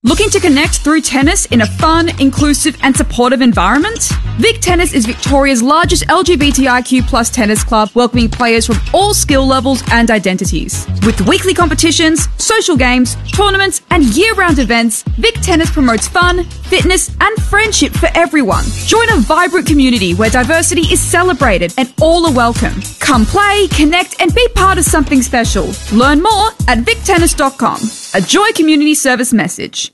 Looking to connect through tennis in a fun, inclusive and supportive environment? Vic Tennis is Victoria's largest LGBTIQ+ tennis club, welcoming players from all skill levels and identities. With weekly competitions, social games, tournaments and year-round events, Vic Tennis promotes fun, fitness and friendship for everyone. Join a vibrant community where diversity is celebrated and all are welcome. Come play, connect and be part of something special. Learn more at victennis.com. A Joy Community Service message.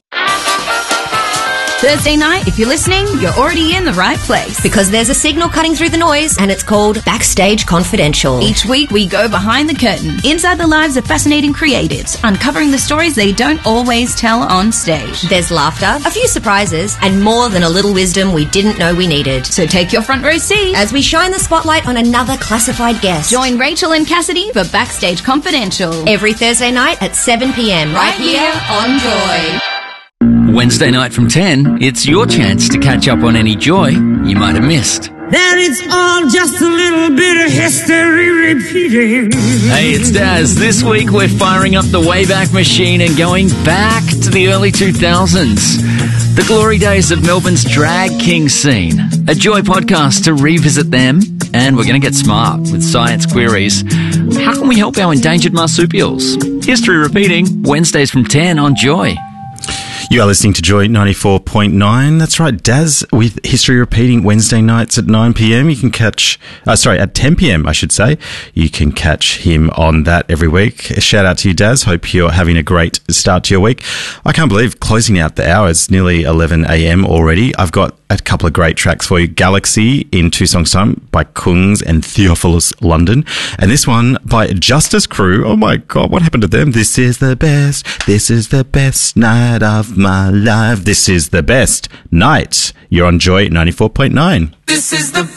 Thursday night, if you're listening, you're already in the right place. Because there's a signal cutting through the noise, and it's called Backstage Confidential. Each week, we go behind the curtain, inside the lives of fascinating creatives, uncovering the stories they don't always tell on stage. There's laughter, a few surprises, and more than a little wisdom we didn't know we needed. So take your front row seat as we shine the spotlight on another classified guest. Join Rachel and Cassidy for Backstage Confidential. Every Thursday night at 7 p.m. right here on Joy. Wednesday night from 10, it's your chance to catch up on any joy you might have missed. That it's all just a little bit of history repeating. Hey, it's Daz. This week we're firing up the Wayback Machine and going back to the early 2000s. The glory days of Melbourne's drag king scene. A Joy podcast to revisit them, and we're going to get smart with science queries. How can we help our endangered marsupials? History repeating, Wednesdays from 10 on Joy. You are listening to Joy 94.9. That's right, Daz with History Repeating Wednesday nights at 9 p.m. You can catch, at 10 p.m. I should say. You can catch him on that every week. A shout out to you, Daz. Hope you're having a great start to your week. I can't believe closing out the hour. It's nearly 11 a.m. already. I've got a couple of great tracks for you. Galaxy in 2 songs' time by Kungs and Theophilus London. And this one by Justice Crew. Oh my God, what happened to them? This is the best night of my life. This is the best night. You're on Joy 94.9. This is the